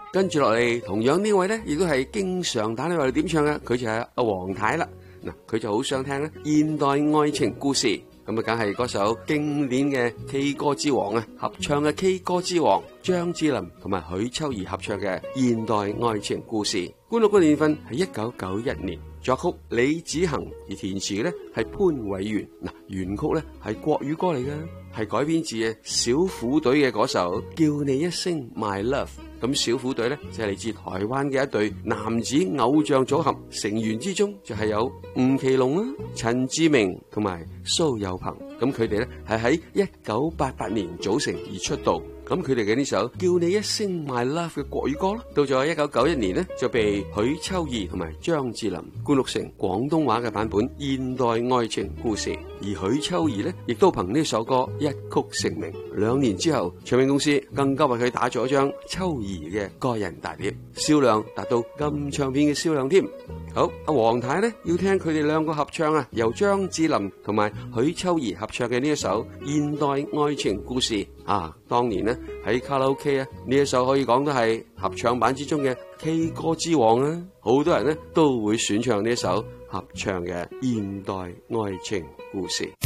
跟住落嚟，同樣呢位咧，亦都係經常打電話嚟點唱嘅，佢就係阿黃太啦。嗱，佢就好想聽咧現代愛情故事，咁啊，梗係嗰首經典嘅 K 歌之王啊，合唱嘅 K 歌之王張智霖同埋許秋怡合唱嘅現代愛情故事。觀錄嘅年份係1991年，作曲李子恒，而填詞咧係潘偉源。嗱，原曲咧係國語歌嚟嘅，係改編自小虎隊嘅嗰首叫你一聲 My Love。咁小虎隊咧就係嚟自台灣嘅一對男子偶像組合，成員之中就係有吳奇隆啦、陳志明同埋蘇有朋。咁佢哋咧係喺1988年組成而出道。咁佢哋嘅呢首叫你一聲 My Love 嘅國語歌啦，到咗1991年呢，就被許秋怡同埋張智霖灌錄成廣東話嘅版本《現代愛情故事》，而許秋怡呢，亦都憑呢首歌一曲成名。2年之後，唱片公司更加為佢打咗一張秋怡嘅個人大碟，銷量達到金唱片嘅銷量添。好，阿黃太呢，要聽佢哋兩個合唱啊，由張智霖同埋許秋怡合唱嘅呢一首《現代愛情故事》啊，當年呢喺卡拉 OK 啊，呢一首可以講都係合唱版之中嘅 K 歌之王啊，好多人呢都會選唱呢一首合唱嘅現代愛情故事。